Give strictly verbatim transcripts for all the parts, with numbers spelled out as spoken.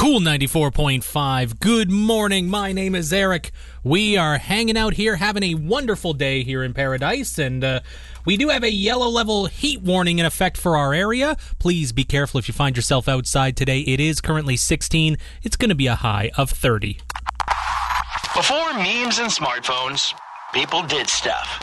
Cool ninety-four point five. Good morning. My name is Eric. We are hanging out here, having a wonderful day here in Paradise, and uh, we do have a yellow level heat warning in effect for our area. Please be careful if you find yourself outside today. It is currently sixteen. It's going to be a high of thirty. Before memes and smartphones, people did stuff.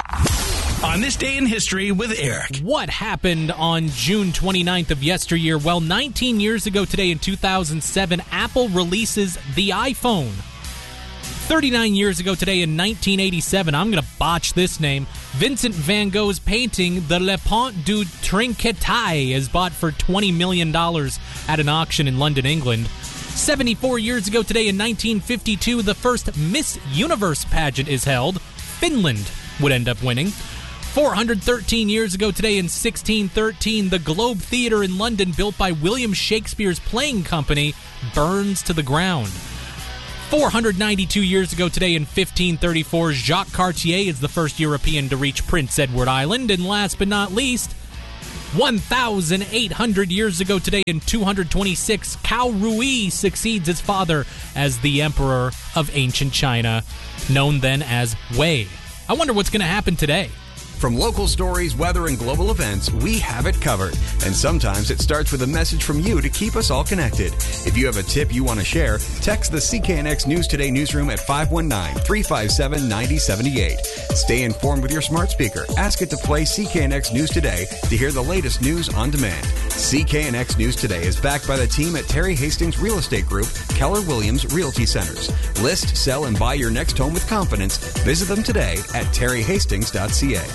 On this day in history with Eric. What happened on June twenty-ninth of yesteryear? Well, nineteen years ago today in two thousand seven, Apple releases the iPhone. thirty-nine years ago today in nineteen eighty-seven, I'm going to botch this name, Vincent van Gogh's painting, The Le Pont du Trinquetaille, is bought for twenty million dollars at an auction in London, England. seventy-four years ago today in nineteen fifty-two, the first Miss Universe pageant is held. Finland would end up winning. four hundred thirteen years ago today in sixteen thirteen, the Globe Theatre in London, built by William Shakespeare's playing company, burns to the ground. four hundred ninety-two years ago today in fifteen thirty-four, Jacques Cartier is the first European to reach Prince Edward Island. And last but not least, one thousand eight hundred years ago today in two hundred twenty-six, Cao Rui succeeds his father as the emperor of ancient China, known then as Wei. I wonder what's going to happen today. From local stories, weather, and global events, we have it covered. And sometimes it starts with a message from you to keep us all connected. If you have a tip you want to share, text the C K N X News Today newsroom at five one nine, three five seven, nine zero seven eight. Stay informed with your smart speaker. Ask it to play C K N X News Today to hear the latest news on demand. C K N X News Today is backed by the team at Terry Hastings Real Estate Group, Keller Williams Realty Centers. List, sell, and buy your next home with confidence. Visit them today at terry hastings dot c a.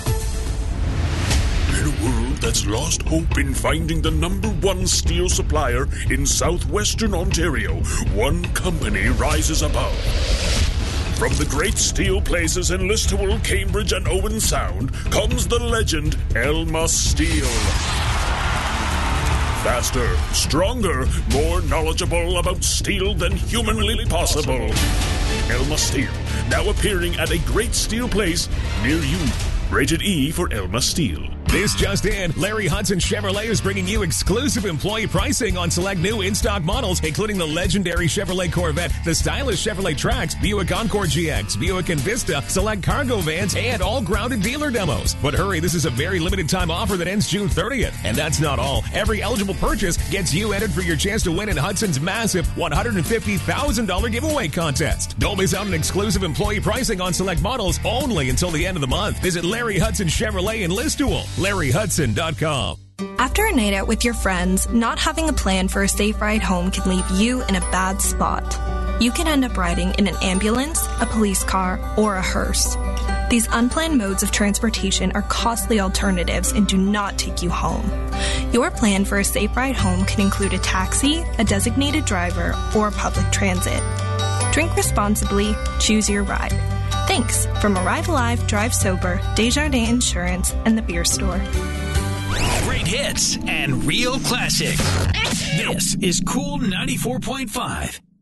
In a world that's lost hope in finding the number one steel supplier in southwestern Ontario, one company rises above. From the great steel places in Listowel, Cambridge, and Owen Sound comes the legend Elma Steel. Faster, stronger, more knowledgeable about steel than humanly possible. Elma Steel, now appearing at a great steel place near you. Rated E for Elma Steel. This just in, Larry Hudson Chevrolet is bringing you exclusive employee pricing on select new in-stock models, including the legendary Chevrolet Corvette, the stylish Chevrolet Trax, Buick Encore G X, Buick Envista, select cargo vans, and all grounded dealer demos. But hurry, this is a very limited time offer that ends June thirtieth. And that's not all. Every eligible purchase gets you entered for your chance to win in Hudson's massive one hundred fifty thousand dollars giveaway contest. Don't miss out on exclusive employee pricing on select models only until the end of the month. Visit Larry Hudson Chevrolet in Listowel. larry hudson dot com. After a night out with your friends, not having a plan for a safe ride home can leave you in a bad spot. You can end up riding in an ambulance, a police car, or a hearse. These unplanned modes of transportation are costly alternatives and do not take you home. Your plan for a safe ride home can include a taxi, a designated driver, or public transit. Drink responsibly, choose your ride. Thanks from Arrive Alive, Drive Sober, Desjardins Insurance, and the Beer Store. Great hits and real classics. This is Cool ninety-four point five.